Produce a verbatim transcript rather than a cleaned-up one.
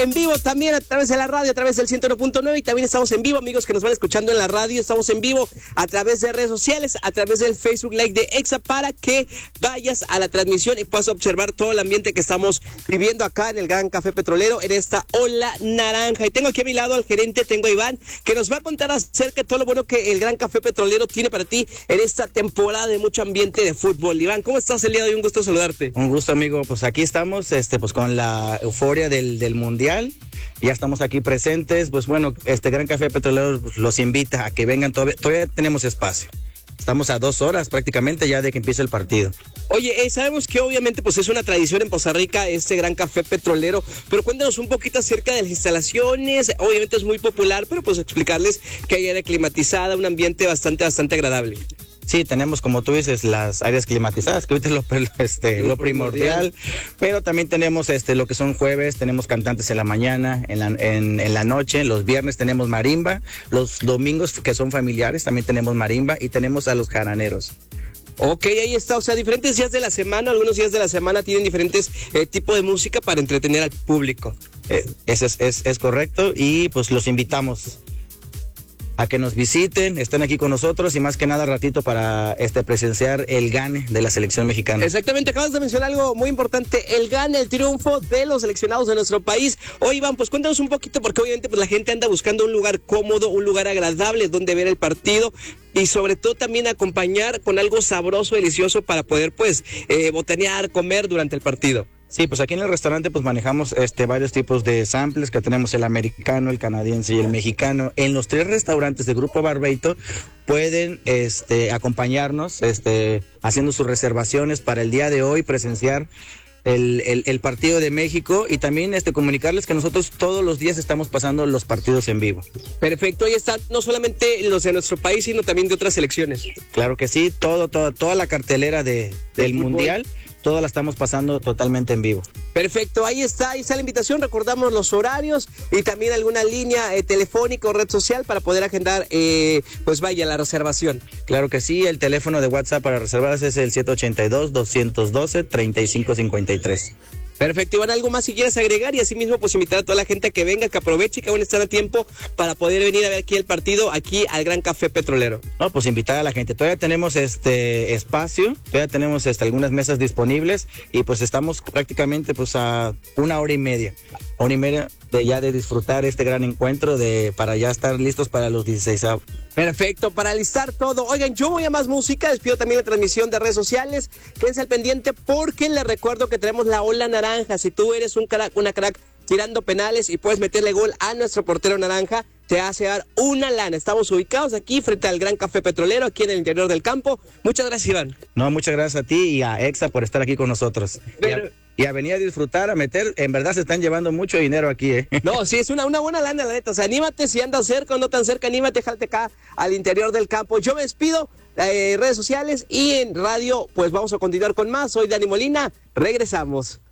En vivo también a través de la radio, a través del ciento uno punto nueve, y también estamos en vivo, amigos que nos van escuchando en la radio, estamos en vivo a través de redes sociales, a través del Facebook Live de Exa, para que vayas a la transmisión y puedas observar todo el ambiente que estamos viviendo acá en el Gran Café Petrolero, en esta ola naranja. Y tengo aquí a mi lado al gerente, tengo a Iván, que nos va a contar acerca de todo lo bueno que el Gran Café Petrolero tiene para ti en esta temporada de mucho ambiente de fútbol. Iván, ¿cómo estás el día de hoy? Un gusto saludarte. Un gusto, amigo. Pues aquí estamos, este, pues con la euforia del, del Mundial. Ya estamos aquí presentes. Pues bueno, este Gran Café Petrolero pues, los invita a que vengan. Todavía, todavía tenemos espacio. Estamos a dos horas prácticamente ya de que empiece el partido. Oye, eh, sabemos que obviamente pues es una tradición en Poza Rica este Gran Café Petrolero, pero cuéntanos un poquito acerca de las instalaciones. Obviamente es muy popular, pero pues explicarles que hay área climatizada, un ambiente bastante, bastante agradable. Sí, tenemos, como tú dices, las áreas climatizadas, que ahorita es lo, este, lo primordial, pero también tenemos este, lo que son jueves, tenemos cantantes en la mañana, en la, en, en la noche, los viernes tenemos marimba, los domingos que son familiares también tenemos marimba, y tenemos a los jaraneros. Ok, ahí está, o sea, diferentes días de la semana, algunos días de la semana tienen diferentes eh, tipos de música para entretener al público. Eh, eso es, es, es correcto, y pues los invitamos a que nos visiten, estén aquí con nosotros, y más que nada ratito para este presenciar el gane de la selección mexicana. Exactamente, acabas de mencionar algo muy importante, el gane, el triunfo de los seleccionados de nuestro país. Oye, Iván, pues cuéntanos un poquito, porque obviamente pues la gente anda buscando un lugar cómodo, un lugar agradable donde ver el partido, y sobre todo también acompañar con algo sabroso, delicioso, para poder pues eh, botanear, comer durante el partido. Sí, pues aquí en el restaurante pues manejamos este varios tipos de samples, que tenemos el americano, el canadiense y el mexicano. En los tres restaurantes de Grupo Barbeito pueden este acompañarnos este haciendo sus reservaciones para el día de hoy, presenciar el, el, el partido de México, y también este comunicarles que nosotros todos los días estamos pasando los partidos en vivo. Perfecto, ahí están no solamente los de nuestro país, sino también de otras selecciones. Claro que sí, todo, todo, toda la cartelera de, del Mundial, toda la estamos pasando totalmente en vivo. Perfecto, ahí está, ahí está la invitación. Recordamos los horarios y también alguna línea eh, telefónica o red social para poder agendar, eh, pues vaya, la reservación. Claro que sí, el teléfono de WhatsApp para reservarse es el siete ocho dos, dos uno dos, tres cinco cinco tres. Perfecto, Iván, ¿algo más si quieres agregar? Y asimismo, pues invitar a toda la gente a que venga, que aproveche, que aún están a tiempo para poder venir a ver aquí el partido, aquí al Gran Café Petrolero. No, pues invitar a la gente. Todavía tenemos este espacio, todavía tenemos este, algunas mesas disponibles, y pues estamos prácticamente pues a una hora y media, hora y media de ya de disfrutar este gran encuentro, de para ya estar listos para los dieciséis. Perfecto, para listar todo. Oigan, yo voy a más música, les pido también la transmisión de redes sociales, quédense al pendiente porque les recuerdo que tenemos la ola naranja. Si tú eres un crack, una crack tirando penales y puedes meterle gol a nuestro portero naranja, te hace dar una lana. Estamos ubicados aquí frente al Gran Café Petrolero, aquí en el interior del campo. Muchas gracias, Iván. No, muchas gracias a ti y a Exa por estar aquí con nosotros. Pero... Y a venir a disfrutar, a meter, en verdad se están llevando mucho dinero aquí, ¿eh? No, sí, es una, una buena lana, la neta. O sea, anímate, si andas cerca o no tan cerca, anímate, jalte acá al interior del campo. Yo me despido, eh, redes sociales y en radio, pues vamos a continuar con más. Soy Dani Molina, regresamos.